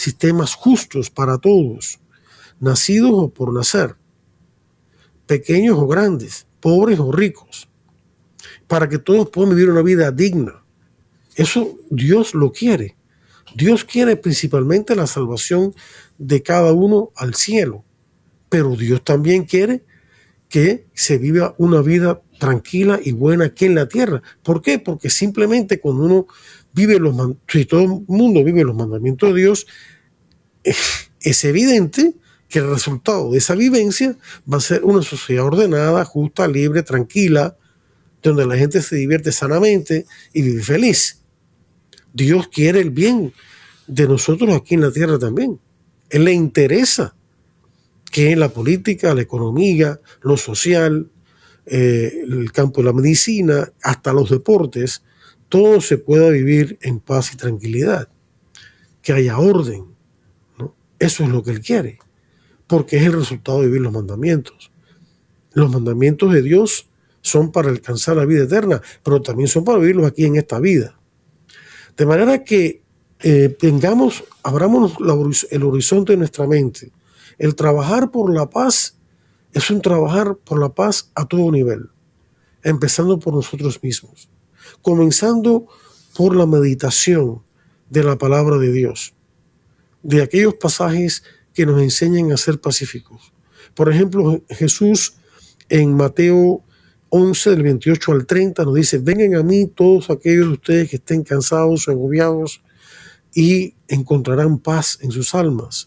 sistemas justos para todos, nacidos o por nacer, pequeños o grandes, pobres o ricos, para que todos puedan vivir una vida digna. Eso Dios lo quiere. Dios quiere principalmente la salvación de cada uno al cielo, pero Dios también quiere que se viva una vida tranquila y buena aquí en la tierra. ¿Por qué? Porque simplemente cuando uno vive si todo el mundo vive los mandamientos de Dios, es evidente que el resultado de esa vivencia va a ser una sociedad ordenada, justa, libre, tranquila, donde la gente se divierte sanamente y vive feliz. Dios quiere el bien de nosotros aquí en la tierra también. Él le interesa que en la política, la economía, lo social, el campo de la medicina, hasta los deportes, todo se pueda vivir en paz y tranquilidad, que haya orden, ¿no? Eso es lo que Él quiere, porque es el resultado de vivir los mandamientos. Los mandamientos de Dios son para alcanzar la vida eterna, pero también son para vivirlos aquí en esta vida. De manera que abramos el horizonte de nuestra mente. El trabajar por la paz es un trabajar por la paz a todo nivel, empezando por nosotros mismos, comenzando por la meditación de la palabra de Dios, de aquellos pasajes que nos enseñan a ser pacíficos. Por ejemplo, Jesús en Mateo 11, del 28 al 30, nos dice: vengan a mí todos aquellos de ustedes que estén cansados o agobiados y encontrarán paz en sus almas.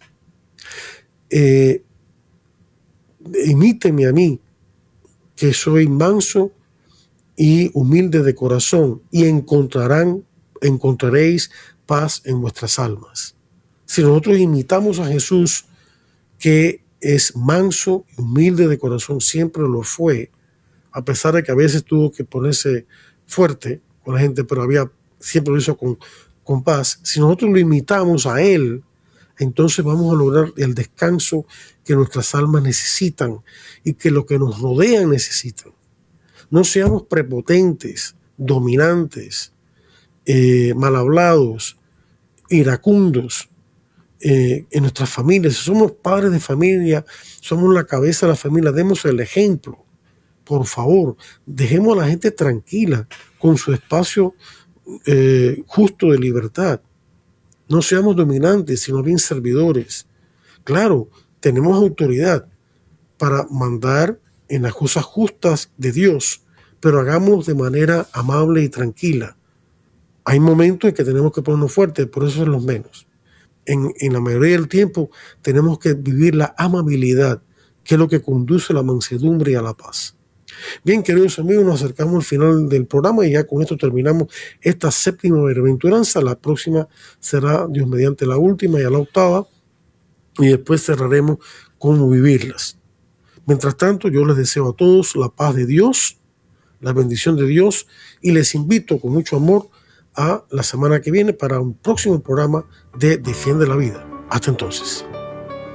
Imíteme a mí, que soy manso y humilde de corazón, y encontraréis paz en vuestras almas. Si nosotros imitamos a Jesús, que es manso y humilde de corazón, siempre lo fue, a pesar de que a veces tuvo que ponerse fuerte con la gente, pero siempre lo hizo con paz. Si nosotros lo imitamos a Él, entonces vamos a lograr el descanso que nuestras almas necesitan y que lo que nos rodean necesitan. No seamos prepotentes, dominantes, mal hablados, iracundos en nuestras familias. Si somos padres de familia, somos la cabeza de la familia, demos el ejemplo. Por favor, dejemos a la gente tranquila con su espacio justo de libertad. No seamos dominantes, sino bien servidores. Claro, tenemos autoridad para mandar en las cosas justas de Dios, pero hagamos de manera amable y tranquila. Hay momentos en que tenemos que ponernos fuertes, por eso son los menos. En la mayoría del tiempo tenemos que vivir la amabilidad, que es lo que conduce a la mansedumbre y a la paz. Bien, queridos amigos, nos acercamos al final del programa y ya con esto terminamos esta séptima bienaventuranza. La próxima será, Dios mediante, la última y a la octava, y después cerraremos cómo vivirlas. Mientras tanto, yo les deseo a todos la paz de Dios, la bendición de Dios, y les invito con mucho amor a la semana que viene para un próximo programa de Defiende la Vida. Hasta entonces.